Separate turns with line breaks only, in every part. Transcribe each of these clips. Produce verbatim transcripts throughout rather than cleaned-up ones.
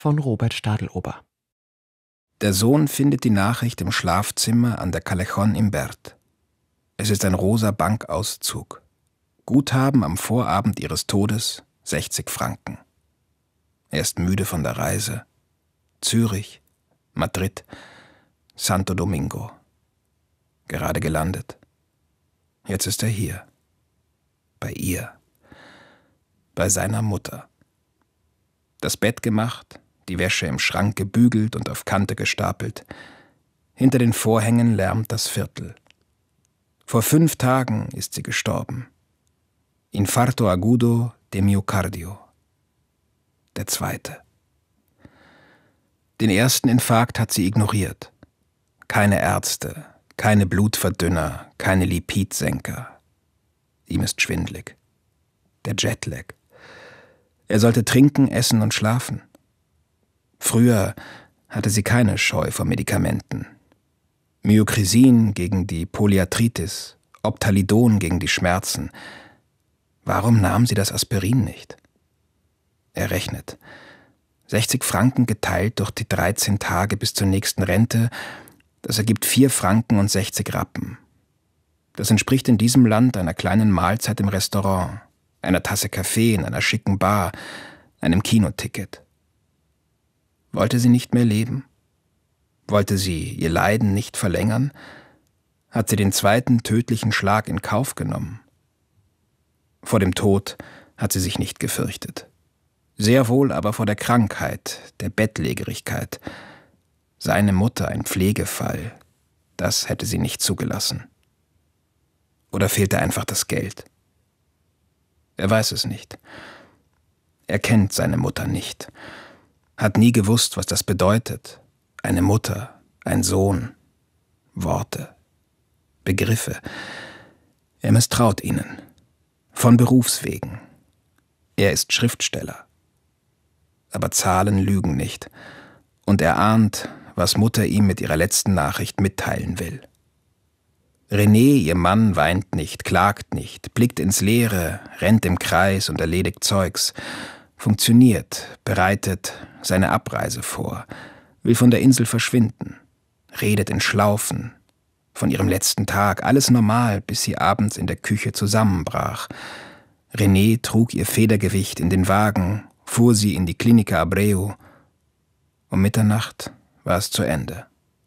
von Robert Stadelober.
Der Sohn findet die Nachricht im Schlafzimmer an der Callejón Imbert. Es ist ein rosa Bankauszug. Guthaben am Vorabend ihres Todes sechzig Franken. Er ist müde von der Reise. Zürich, Madrid, Santo Domingo. Gerade gelandet. Jetzt ist er hier. Bei ihr. Bei seiner Mutter. Das Bett gemacht, die Wäsche im Schrank gebügelt und auf Kante gestapelt. Hinter den Vorhängen lärmt das Viertel. Vor fünf Tagen ist sie gestorben. Infarto agudo de miocardio. Der zweite. Den ersten Infarkt hat sie ignoriert. Keine Ärzte, keine Blutverdünner, keine Lipidsenker. Ihm ist schwindlig. Der Jetlag. Er sollte trinken, essen und schlafen. Früher hatte sie keine Scheu vor Medikamenten. Myokrisin gegen die Polyarthritis, Optalidon gegen die Schmerzen. Warum nahm sie das Aspirin nicht? Er rechnet. sechzig Franken geteilt durch die dreizehn Tage bis zur nächsten Rente, das ergibt vier Franken und sechzig Rappen. Das entspricht in diesem Land einer kleinen Mahlzeit im Restaurant, einer Tasse Kaffee in einer schicken Bar, einem Kinoticket. Wollte sie nicht mehr leben? Wollte sie ihr Leiden nicht verlängern? Hat sie den zweiten tödlichen Schlag in Kauf genommen? Vor dem Tod hat sie sich nicht gefürchtet. Sehr wohl aber vor der Krankheit, der Bettlägerigkeit. Seine Mutter ein Pflegefall, das hätte sie nicht zugelassen. Oder fehlte einfach das Geld? Er weiß es nicht. Er kennt seine Mutter nicht. Hat nie gewusst, was das bedeutet. Eine Mutter, ein Sohn, Worte, Begriffe. Er misstraut ihnen. Von Berufswegen. Er ist Schriftsteller. Aber Zahlen lügen nicht. Und er ahnt, was Mutter ihm mit ihrer letzten Nachricht mitteilen will. René, ihr Mann, weint nicht, klagt nicht, blickt ins Leere, rennt im Kreis und erledigt Zeugs, funktioniert, bereitet seine Abreise vor, will von der Insel verschwinden, redet in Schlaufen, von ihrem letzten Tag, alles normal, bis sie abends in der Küche zusammenbrach. René trug ihr Federgewicht in den Wagen, fuhr sie in die Clínica Abreu. Um Mitternacht war es zu Ende.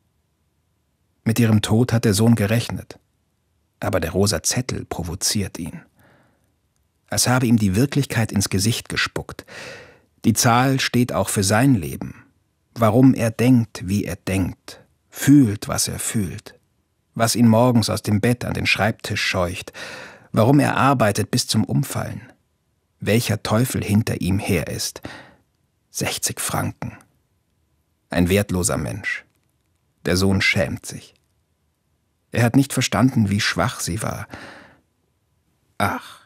Mit ihrem Tod hat der Sohn gerechnet, aber der rosa Zettel provoziert ihn. Als habe ihm die Wirklichkeit ins Gesicht gespuckt. Die Zahl steht auch für sein Leben. Warum er denkt, wie er denkt, fühlt, was er fühlt, was ihn morgens aus dem Bett an den Schreibtisch scheucht, warum er arbeitet bis zum Umfallen, welcher Teufel hinter ihm her ist. sechzig Franken. Ein wertloser Mensch. Der Sohn schämt sich. Er hat nicht verstanden, wie schwach sie war. Ach,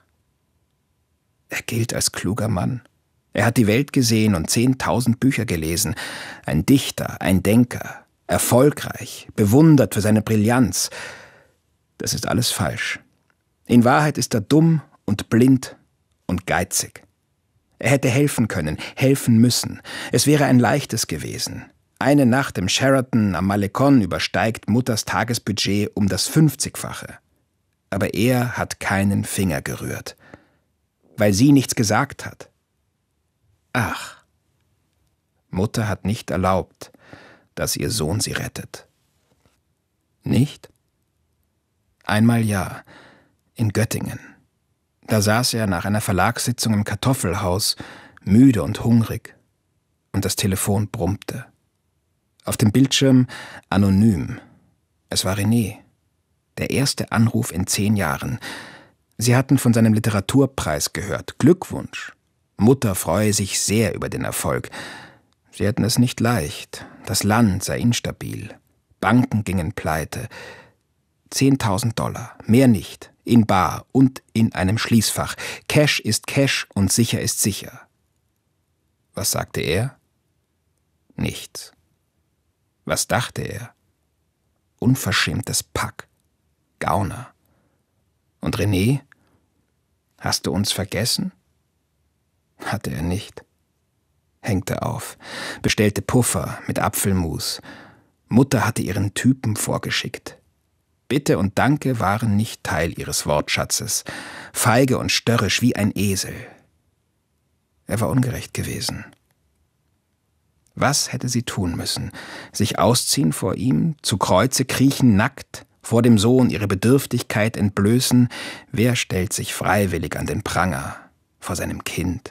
er gilt als kluger Mann. Er hat die Welt gesehen und zehntausend Bücher gelesen. Ein Dichter, ein Denker, erfolgreich, bewundert für seine Brillanz. Das ist alles falsch. In Wahrheit ist er dumm und blind und geizig. Er hätte helfen können, helfen müssen. Es wäre ein leichtes gewesen. Eine Nacht im Sheraton am Malecón übersteigt Mutters Tagesbudget um das fünfzigfache. Aber er hat keinen Finger gerührt, weil sie nichts gesagt hat. Ach, Mutter hat nicht erlaubt, dass ihr Sohn sie rettet. Nicht? Einmal ja, in Göttingen. Da saß er nach einer Verlagssitzung im Kartoffelhaus, müde und hungrig, und das Telefon brummte. Auf dem Bildschirm anonym. Es war René. Der erste Anruf in zehn Jahren. Sie hatten von seinem Literaturpreis gehört. Glückwunsch. Mutter freue sich sehr über den Erfolg. Sie hatten es nicht leicht. Das Land sei instabil. Banken gingen pleite. Zehntausend Dollar. Mehr nicht. In bar und in einem Schließfach. Cash ist Cash und sicher ist sicher. Was sagte er? Nichts. Was dachte er? Unverschämtes Pack. Gauner. Und René? Hast du uns vergessen? Hatte er nicht. hängte auf, bestellte Puffer mit Apfelmus. Mutter hatte ihren Typen vorgeschickt. Bitte und Danke waren nicht Teil ihres Wortschatzes, feige und störrisch wie ein Esel. Er war ungerecht gewesen. Was hätte sie tun müssen? Sich ausziehen vor ihm, zu Kreuze kriechen, nackt, vor dem Sohn ihre Bedürftigkeit entblößen? Wer stellt sich freiwillig an den Pranger vor seinem Kind?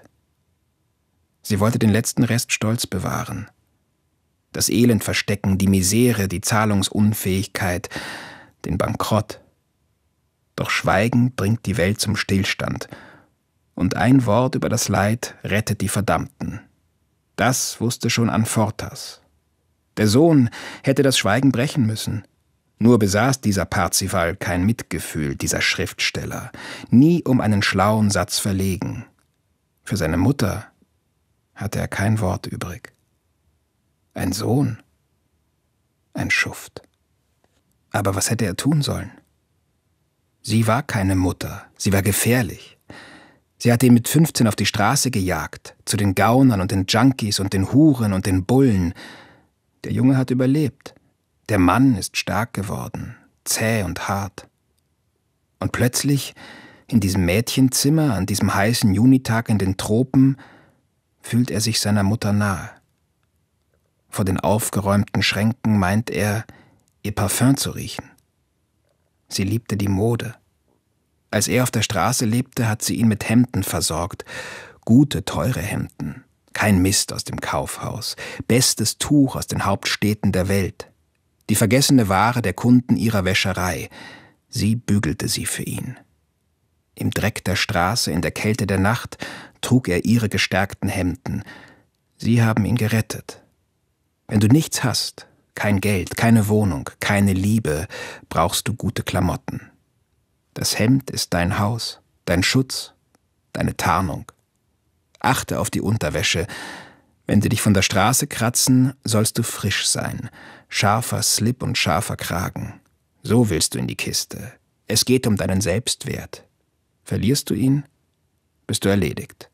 Sie wollte den letzten Rest Stolz bewahren. Das Elend verstecken, die Misere, die Zahlungsunfähigkeit, den Bankrott. Doch Schweigen bringt die Welt zum Stillstand. Und ein Wort über das Leid rettet die Verdammten. Das wusste schon Anfortas. Der Sohn hätte das Schweigen brechen müssen. Nur besaß dieser Parzival kein Mitgefühl, dieser Schriftsteller, nie um einen schlauen Satz verlegen. Für seine Mutter hatte er kein Wort übrig. Ein Sohn, ein Schuft. Aber was hätte er tun sollen? Sie war keine Mutter, sie war gefährlich. Sie hatte ihn mit fünfzehn auf die Straße gejagt, zu den Gaunern und den Junkies und den Huren und den Bullen. Der Junge hat überlebt. Der Mann ist stark geworden, zäh und hart. Und plötzlich, in diesem Mädchenzimmer, an diesem heißen Junitag in den Tropen, fühlt er sich seiner Mutter nahe. Vor den aufgeräumten Schränken meint er, ihr Parfüm zu riechen. Sie liebte die Mode. Als er auf der Straße lebte, hat sie ihn mit Hemden versorgt. Gute, teure Hemden. Kein Mist aus dem Kaufhaus. Bestes Tuch aus den Hauptstädten der Welt. Die vergessene Ware der Kunden ihrer Wäscherei. Sie bügelte sie für ihn. Im Dreck der Straße, in der Kälte der Nacht, trug er ihre gestärkten Hemden. Sie haben ihn gerettet. Wenn du nichts hast, kein Geld, keine Wohnung, keine Liebe, brauchst du gute Klamotten. Das Hemd ist dein Haus, dein Schutz, deine Tarnung. Achte auf die Unterwäsche. Wenn sie dich von der Straße kratzen, sollst du frisch sein. Scharfer Slip und scharfer Kragen. So willst du in die Kiste. Es geht um deinen Selbstwert. Verlierst du ihn, bist du erledigt.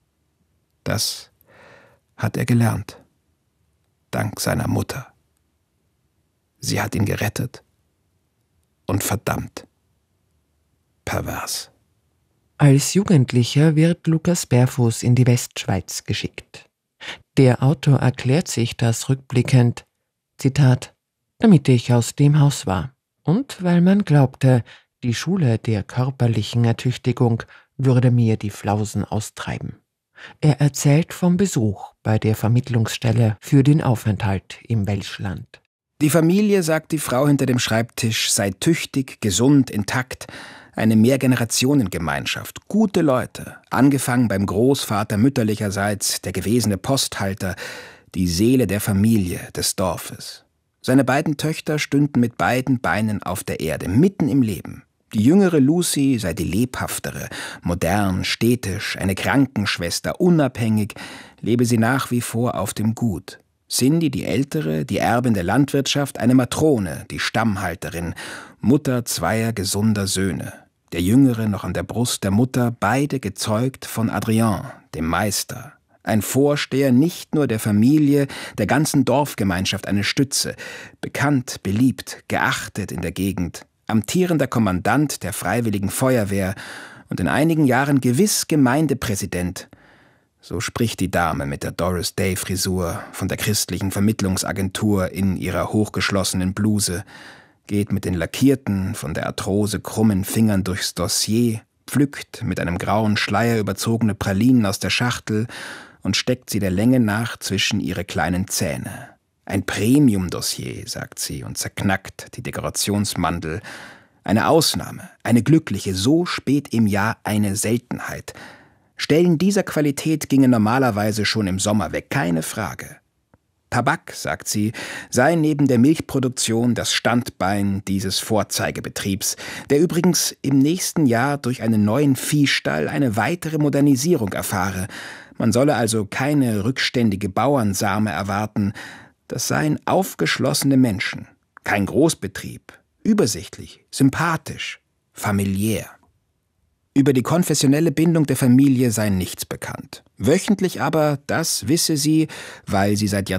Das hat er gelernt. Dank seiner Mutter. Sie hat ihn gerettet und verdammt. Pervers.
Als Jugendlicher wird Lukas Berfuß in die Westschweiz geschickt. Der Autor erklärt sich das rückblickend, Zitat, damit ich aus dem Haus war und weil man glaubte, die Schule der körperlichen Ertüchtigung würde mir die Flausen austreiben. Er erzählt vom Besuch bei der Vermittlungsstelle für den Aufenthalt im Welschland.
Die Familie, sagt die Frau hinter dem Schreibtisch, sei tüchtig, gesund, intakt. Eine Mehrgenerationengemeinschaft, gute Leute, angefangen beim Großvater mütterlicherseits, der gewesene Posthalter, die Seele der Familie, des Dorfes. Seine beiden Töchter stünden mit beiden Beinen auf der Erde, mitten im Leben. Die jüngere Lucy sei die lebhaftere, modern, städtisch, eine Krankenschwester, unabhängig, lebe sie nach wie vor auf dem Gut. Cindy, die ältere, die Erbin der Landwirtschaft, eine Matrone, die Stammhalterin, Mutter zweier gesunder Söhne. Der Jüngere noch an der Brust der Mutter, beide gezeugt von Adrien, dem Meister. Ein Vorsteher nicht nur der Familie, der ganzen Dorfgemeinschaft eine Stütze, bekannt, beliebt, geachtet in der Gegend, amtierender Kommandant der Freiwilligen Feuerwehr und in einigen Jahren gewiss Gemeindepräsident. So spricht die Dame mit der Doris Day-Frisur von der christlichen Vermittlungsagentur in ihrer hochgeschlossenen Bluse, geht mit den lackierten, von der Arthrose krummen Fingern durchs Dossier, pflückt mit einem grauen Schleier überzogene Pralinen aus der Schachtel und steckt sie der Länge nach zwischen ihre kleinen Zähne. Ein Premium-Dossier, sagt sie und zerknackt die Dekorationsmandel. Eine Ausnahme, eine glückliche, so spät im Jahr eine Seltenheit. Stellen dieser Qualität gingen normalerweise schon im Sommer weg, keine Frage. Tabak, sagt sie, sei neben der Milchproduktion das Standbein dieses Vorzeigebetriebs, der übrigens im nächsten Jahr durch einen neuen Viehstall eine weitere Modernisierung erfahre. Man solle also keine rückständige Bauernsame erwarten. Das seien aufgeschlossene Menschen, kein Großbetrieb, übersichtlich, sympathisch, familiär. Über die konfessionelle Bindung der Familie sei nichts bekannt. Wöchentlich aber, das wisse sie, weil sie seit Jahrzehnten